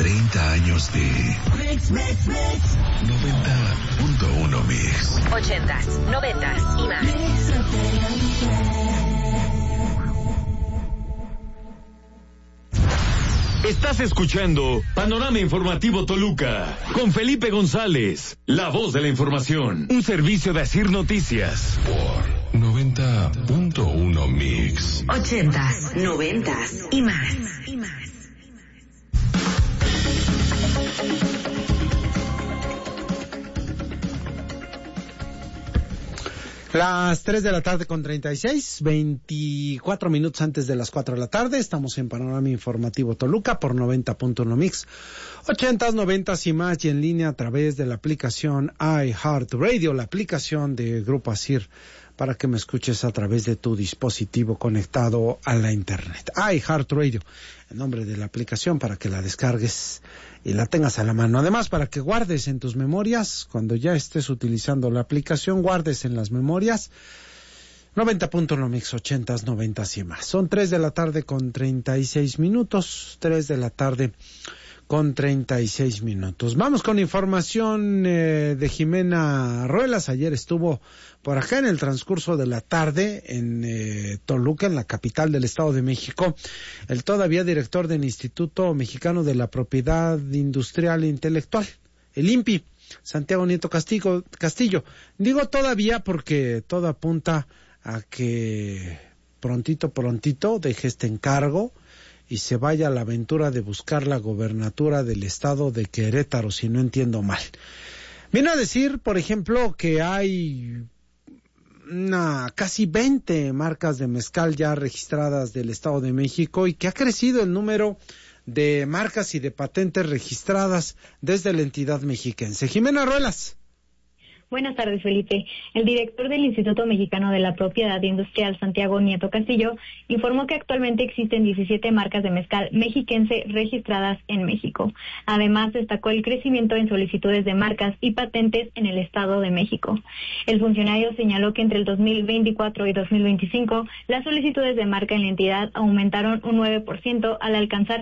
30 años de Mix. 90.1 Mix. 80s, 90s y más. Estás escuchando Panorama Informativo Toluca con Felipe González, la voz de la información. Un servicio de Asir Noticias. Por 90.1 Mix. 80s, 90s y más. Las 3 de la tarde con 36, 24 minutos antes de las 4 de la tarde. Estamos en Panorama Informativo Toluca por 90.1 Mix. 80s, 90s y más, y en línea a través de la aplicación iHeartRadio, la aplicación de Grupo Asir, para que me escuches a través de tu dispositivo conectado a la internet. iHeartRadio, el nombre de la aplicación, para que la descargues y la tengas a la mano. Además, para que guardes en tus memorias, cuando ya estés utilizando la aplicación, guardes en las memorias 90.1 Mix, 80s, 90s y más. Son 3 de la tarde con 36 minutos, 3 de la tarde con 36 minutos. Vamos con información de Jimena Ruelas. Ayer estuvo por acá en el transcurso de la tarde en Toluca, en la capital del Estado de México, el todavía director del Instituto Mexicano de la Propiedad Industrial e Intelectual, el INPI, Santiago Nieto Castillo. Digo todavía porque todo apunta a que prontito deje este encargo y se vaya a la aventura de buscar la gobernatura del estado de Querétaro, si no entiendo mal. Vino a decir, por ejemplo, que hay casi 20 marcas de mezcal ya registradas del Estado de México y que ha crecido el número de marcas y de patentes registradas desde la entidad mexiquense. Jimena Ruelas. Buenas tardes, Felipe. El director del Instituto Mexicano de la Propiedad Industrial, Santiago Nieto Castillo, informó que actualmente existen 17 marcas de mezcal mexiquense registradas en México. Además, destacó el crecimiento en solicitudes de marcas y patentes en el Estado de México. El funcionario señaló que entre el 2024 y 2025, las solicitudes de marca en la entidad aumentaron un 9% al alcanzar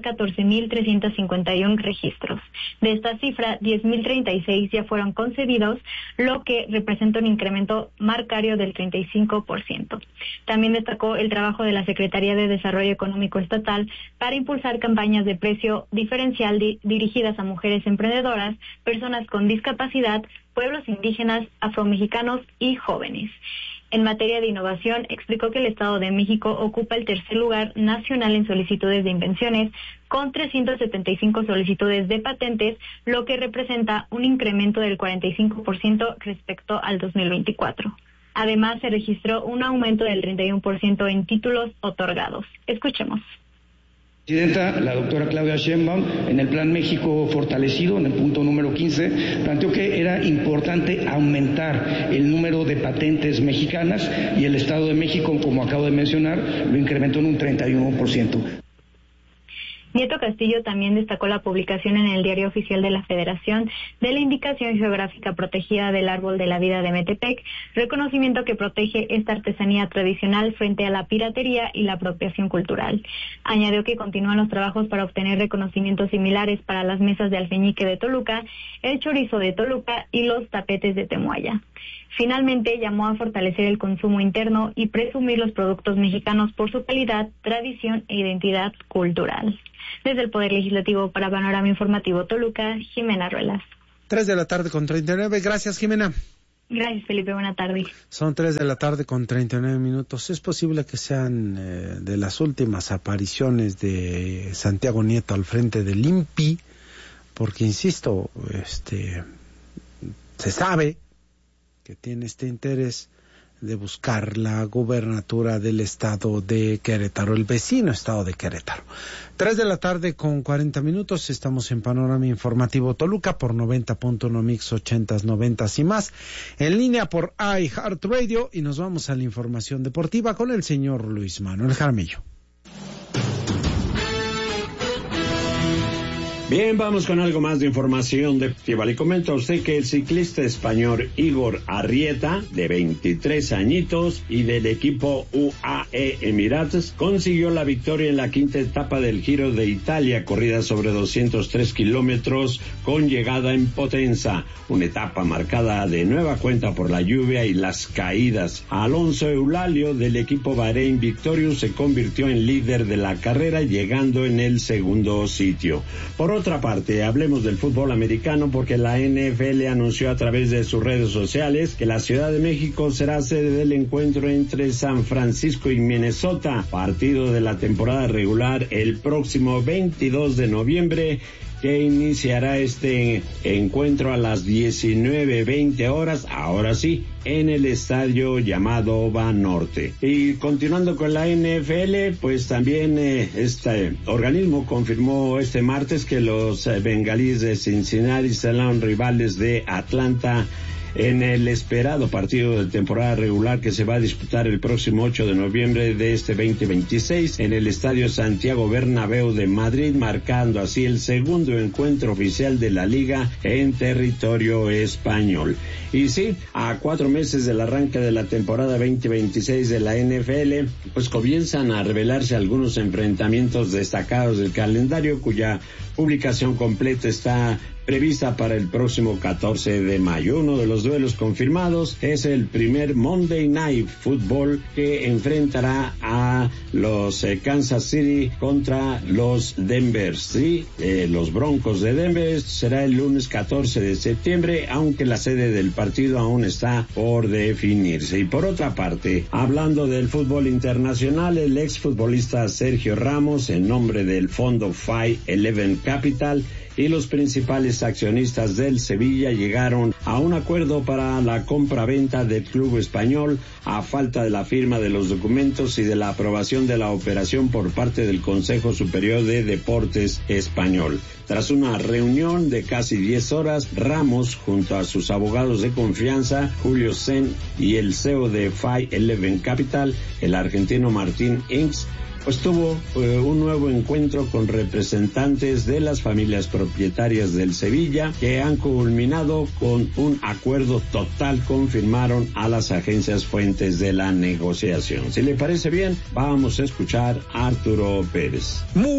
14.351 registros. De esta cifra, 10.036 ya fueron concedidos, lo que representa un incremento marcario del 35%. También destacó el trabajo de la Secretaría de Desarrollo Económico Estatal para impulsar campañas de precio diferencial dirigidas a mujeres emprendedoras, personas con discapacidad, pueblos indígenas, afromexicanos y jóvenes. En materia de innovación, explicó que el Estado de México ocupa el tercer lugar nacional en solicitudes de invenciones, con 375 solicitudes de patentes, lo que representa un incremento del 45% respecto al 2024. Además, se registró un aumento del 31% en títulos otorgados. Escuchemos. Presidenta, la doctora Claudia Sheinbaum, en el Plan México Fortalecido, en el punto número 15, planteó que era importante aumentar el número de patentes mexicanas y el Estado de México, como acabo de mencionar, lo incrementó en un 31%. Nieto Castillo también destacó la publicación en el Diario Oficial de la Federación de la Indicación Geográfica Protegida del Árbol de la Vida de Metepec, reconocimiento que protege esta artesanía tradicional frente a la piratería y la apropiación cultural. Añadió que continúan los trabajos para obtener reconocimientos similares para las mesas de alfeñique de Toluca, el chorizo de Toluca y los tapetes de Temoaya. Finalmente, llamó a fortalecer el consumo interno y presumir los productos mexicanos por su calidad, tradición e identidad cultural. Desde el Poder Legislativo para Panorama Informativo Toluca, Jimena Ruelas. 3 de la tarde con 39. Gracias, Jimena. Gracias, Felipe. Buena tarde. Son 3 de la tarde con 39 minutos. Es posible que sean de las últimas apariciones de Santiago Nieto al frente del INPI, porque, insisto, se sabe que tiene este interés de buscar la gubernatura del estado de Querétaro, el vecino estado de Querétaro. 3 de la tarde con 40 minutos, estamos en Panorama Informativo Toluca por 90.1 Mix, 80s, 90s y más, en línea por iHeartRadio, y nos vamos a la información deportiva con el señor Luis Manuel Jaramillo. Bien, vamos con algo más de información deportiva. Le comento a usted que el ciclista español Igor Arrieta, de 23 añitos y del equipo UAE Emirates, consiguió la victoria en la quinta etapa del Giro de Italia, corrida sobre 203 kilómetros con llegada en Potenza, una etapa marcada de nueva cuenta por la lluvia y las caídas. Alonso Eulalio del equipo Bahrein Victorious se convirtió en líder de la carrera, llegando en el segundo sitio. Por otra parte, hablemos del fútbol americano, porque la NFL anunció a través de sus redes sociales que la Ciudad de México será sede del encuentro entre San Francisco y Minnesota, partido de la temporada regular el próximo 22 de noviembre, que iniciará este encuentro a las 19:20 horas, ahora sí, en el estadio llamado Banorte. Y continuando con la NFL, pues también este organismo confirmó este martes que los bengalíes de Cincinnati serán rivales de Atlanta en el esperado partido de temporada regular que se va a disputar el próximo 8 de noviembre de este 2026 en el Estadio Santiago Bernabéu de Madrid, marcando así el segundo encuentro oficial de la liga en territorio español. Y sí, a 4 meses del arranque de la temporada 2026 de la NFL, pues comienzan a revelarse algunos enfrentamientos destacados del calendario, cuya publicación completa está prevista para el próximo 14 de mayo. Uno de los duelos confirmados es el primer Monday Night Football, que enfrentará a los Kansas City contra los Denver. Sí, los Broncos de Denver. Será el lunes 14 de septiembre, aunque la sede del partido aún está por definirse. Y por otra parte, hablando del fútbol internacional, el exfutbolista Sergio Ramos, en nombre del fondo 511 Capital, y los principales accionistas del Sevilla llegaron a un acuerdo para la compra-venta del club español, a falta de la firma de los documentos y de la aprobación de la operación por parte del Consejo Superior de Deportes Español. Tras una reunión de casi 10 horas, Ramos, junto a sus abogados de confianza, Julio Sen, y el CEO de 511 Capital, el argentino Martín Inks, pues tuvo un nuevo encuentro con representantes de las familias propietarias del Sevilla, que han culminado con un acuerdo total, confirmaron a las agencias fuentes de la negociación. Si le parece bien, vamos a escuchar a Arturo Pérez.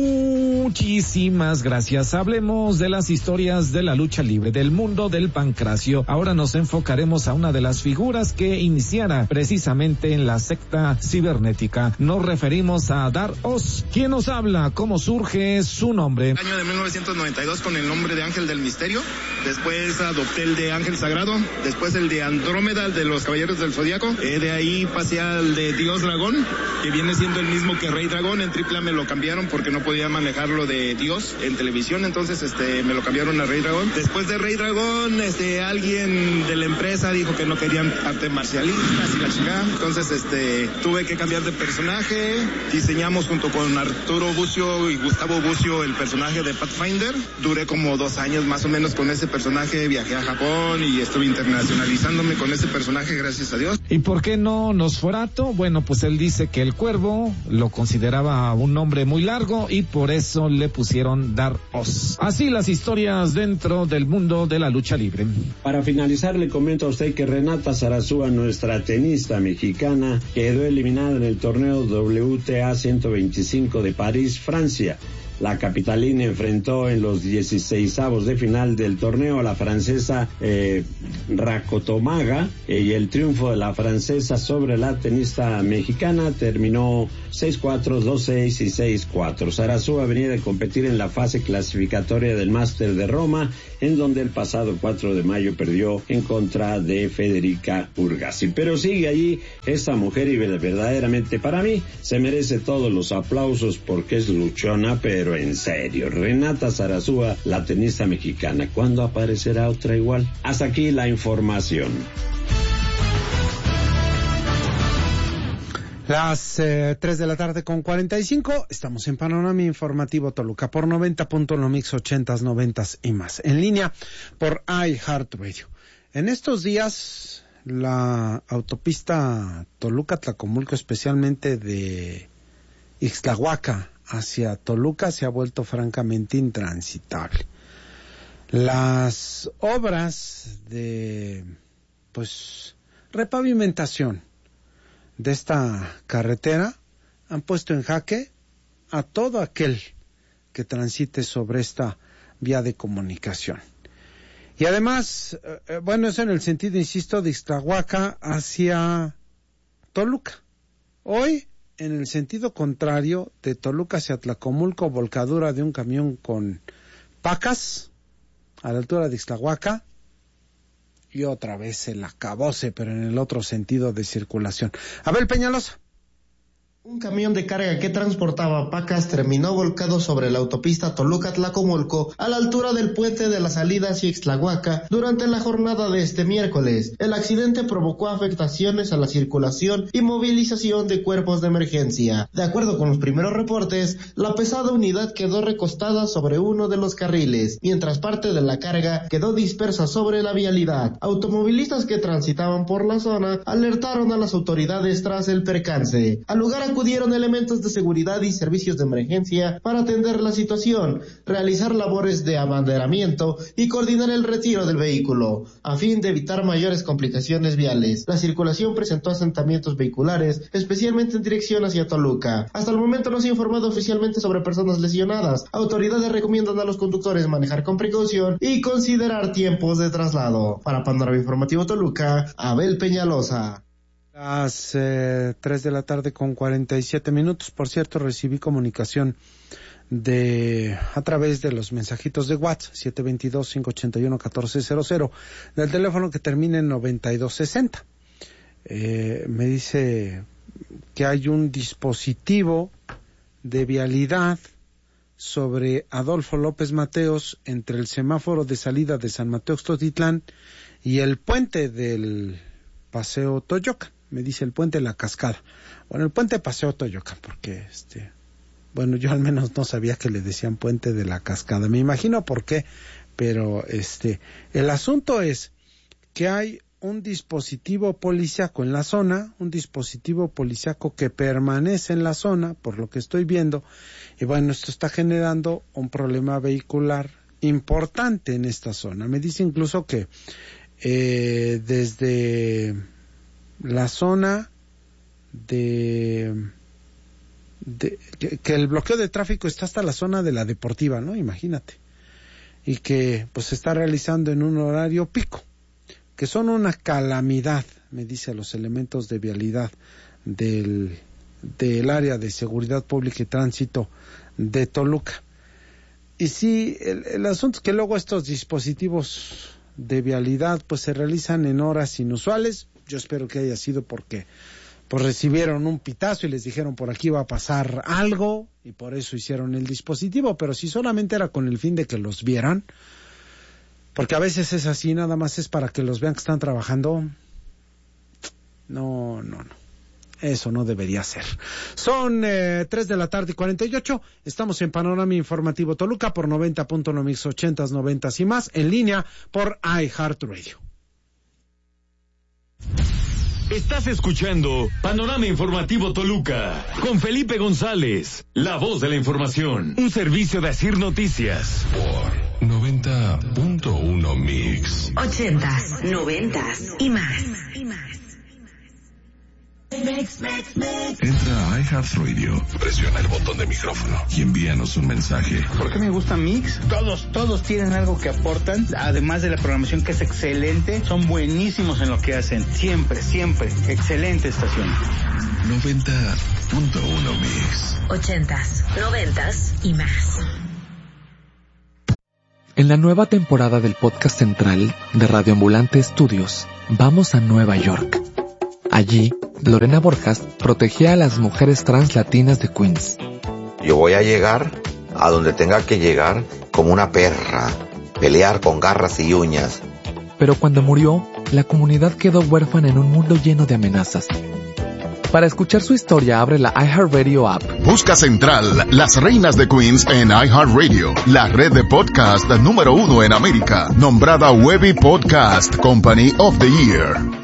Muchísimas gracias. Hablemos de las historias de la lucha libre, del mundo del pancracio. Ahora nos enfocaremos a una de las figuras que iniciara precisamente en la secta cibernética. Nos referimos a Dark Oz. ¿Quién nos habla? ¿Cómo surge su nombre? Año de 1992 con el nombre de Ángel del Misterio. Después adopté el de Ángel Sagrado. Después el de Andrómeda, el de los Caballeros del Zodíaco. De ahí pasé al de Dios Dragón, que viene siendo el mismo que Rey Dragón. En AAA me lo cambiaron porque no podía manejarlo de Dios en televisión, entonces me lo cambiaron a Rey Dragón. Después de Rey Dragón, alguien de la empresa dijo que no querían arte marcialistas y la chingada. Entonces tuve que cambiar de personaje. Diseñamos junto con Arturo Bucio y Gustavo Bucio el personaje de Pathfinder. Duré como 2 años más o menos con ese personaje, viajé a Japón y estuve internacionalizándome con ese personaje, gracias a Dios. ¿Y por qué no Nosferatu? Bueno, pues él dice que el Cuervo lo consideraba un nombre muy largo y por eso le pusieron Dark Oz. Así las historias dentro del mundo de la lucha libre. Para finalizar, le comento a usted que Renata Zarazúa, nuestra tenista mexicana, quedó eliminada en el torneo WTA 125 de París, Francia. La capitalina enfrentó en los 16avos de final del torneo a la francesa Rakotomaga, y el triunfo de la francesa sobre la tenista mexicana terminó 6-4, 2-6 y 6-4. Zarazúa venía de competir en la fase clasificatoria del Máster de Roma, en donde el pasado 4 de mayo perdió en contra de Federica Urgasi. Pero sigue allí esta mujer y verdaderamente para mí se merece todos los aplausos porque es luchona, pero en serio. Renata Zarazúa, la tenista mexicana. ¿Cuándo aparecerá otra igual? Hasta aquí la información. Las 3 de la tarde con 45, estamos en Panorama Informativo Toluca por 90.1 Mix 80s, 90s y más. En línea por iHeartRadio. En estos días, la autopista Toluca-Tlacomulco, especialmente de Ixtlahuaca hacia Toluca se ha vuelto francamente intransitable. Las obras de, repavimentación de esta carretera han puesto en jaque a todo aquel que transite sobre esta vía de comunicación. Y además, eso en el sentido, insisto, de Ixtlahuaca hacia Toluca. Hoy, en el sentido contrario, de Toluca hacia Tlacomulco, volcadura de un camión con pacas a la altura de Ixtlahuaca, y otra vez el acabose, pero en el otro sentido de circulación. Abel Peñalosa. Un camión de carga que transportaba pacas terminó volcado sobre la autopista Toluca-Tlacomulco a la altura del puente de la salida hacia Ixtlahuaca durante la jornada de este miércoles. El accidente provocó afectaciones a la circulación y movilización de cuerpos de emergencia. De acuerdo con los primeros reportes, la pesada unidad quedó recostada sobre uno de los carriles, mientras parte de la carga quedó dispersa sobre la vialidad. Automovilistas que transitaban por la zona alertaron a las autoridades tras el percance. Al lugar acudieron elementos de seguridad y servicios de emergencia para atender la situación, realizar labores de abanderamiento y coordinar el retiro del vehículo, a fin de evitar mayores complicaciones viales. La circulación presentó asentamientos vehiculares, especialmente en dirección hacia Toluca. Hasta el momento no se ha informado oficialmente sobre personas lesionadas. Autoridades recomiendan a los conductores manejar con precaución y considerar tiempos de traslado. Para Panorama Informativo Toluca, Abel Peñalosa. Las 3 de la tarde con 47 minutos. Por cierto, recibí comunicación a través de los mensajitos de WhatsApp 722-581-1400 del teléfono que termina en 9260. Me dice que hay un dispositivo de vialidad sobre Adolfo López Mateos entre el semáforo de salida de San Mateo Xtotitlán y el puente del Paseo Toyocan. Me dice el puente de la Cascada. Bueno, el puente de Paseo Toyocan, porque yo al menos no sabía que le decían puente de la Cascada. Me imagino por qué, pero el asunto es que hay un dispositivo policíaco en la zona, un dispositivo policíaco que permanece en la zona, por lo que estoy viendo, y bueno, esto está generando un problema vehicular importante en esta zona. Me dice incluso que desde la zona que el bloqueo de tráfico está hasta la zona de la Deportiva, ¿no? Imagínate. Y que se está realizando en un horario pico, que son una calamidad, me dice, los elementos de vialidad del área de seguridad pública y tránsito de Toluca. Y sí, el asunto es que luego estos dispositivos de vialidad se realizan en horas inusuales. Yo espero que haya sido porque recibieron un pitazo y les dijeron por aquí va a pasar algo y por eso hicieron el dispositivo, pero si solamente era con el fin de que los vieran, porque a veces es así, nada más es para que los vean que están trabajando, no, eso no debería ser. Son 3 de la tarde y 48, estamos en Panorama Informativo Toluca por 90.1 Mix 80s, 90s y más, en línea por iHeartRadio. Estás escuchando Panorama Informativo Toluca con Felipe González, la voz de la información, un servicio de Asir Noticias por 90.1 Mix 80s, 90s y más. Entra a iHeartRadio, presiona el botón de micrófono y envíanos un mensaje. ¿Por qué me gusta Mix? Todos tienen algo que aportan, además de la programación que es excelente, son buenísimos en lo que hacen, siempre, excelente estación. 90.1 Mix 80s, 90s y más. En la nueva temporada del podcast central de Radio Ambulante Estudios, vamos a Nueva York. Allí, Lorena Borjas protegía a las mujeres trans latinas de Queens. Yo voy a llegar a donde tenga que llegar como una perra, pelear con garras y uñas. Pero cuando murió, la comunidad quedó huérfana en un mundo lleno de amenazas. Para escuchar su historia, abre la iHeartRadio app. Busca Central, las reinas de Queens en iHeartRadio, la red de podcast número 1 en América, nombrada Webby Podcast Company of the Year.